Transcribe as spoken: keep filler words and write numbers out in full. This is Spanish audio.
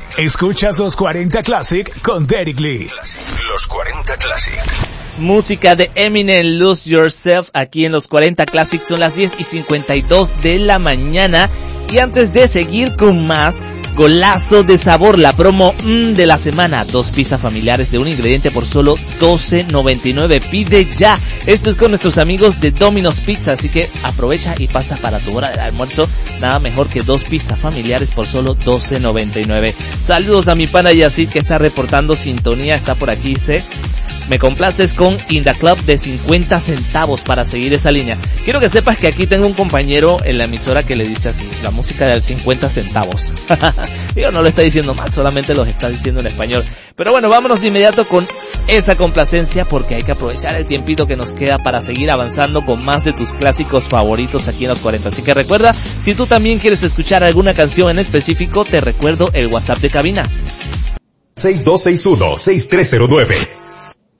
Escuchas los cuarenta Classic con Derek Lee. Los cuarenta Classic. Música de Eminem, Lose Yourself, aquí en los cuarenta Classic. Son las diez y cincuenta y dos de la mañana. Y antes de seguir con más, golazo de sabor, la promo mmm, de la semana. Dos pizzas familiares de un ingrediente por solo doce noventa y nueve. Pide ya. Esto es con nuestros amigos de Domino's Pizza, así que aprovecha y pasa para tu hora del almuerzo. Nada mejor que dos pizzas familiares por solo doce noventa y nueve. Saludos a mi pana Yacid que está reportando sintonía, está por aquí, dice: me complaces con In The Club de cincuenta centavos para seguir esa línea. Quiero que sepas que aquí tengo un compañero en la emisora que le dice así, la música de cincuenta centavos. Yo no lo está diciendo mal, solamente los está diciendo en español. Pero bueno, vámonos de inmediato con esa complacencia porque hay que aprovechar el tiempito que nos queda para seguir avanzando con más de tus clásicos favoritos aquí en los cuarenta. Así que recuerda, si tú también quieres escuchar alguna canción en específico, te recuerdo el WhatsApp de cabina. seis dos seis uno, seis tres cero nueve.